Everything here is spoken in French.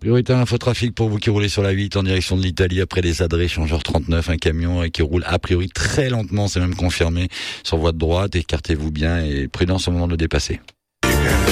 Priorité à l'infotrafic pour vous qui roulez sur la 8 en direction de l'Italie après les adrets échangeur 39, un camion qui roule a priori très lentement, c'est même confirmé sur voie de droite. Écartez-vous bien et prudence au moment de le dépasser.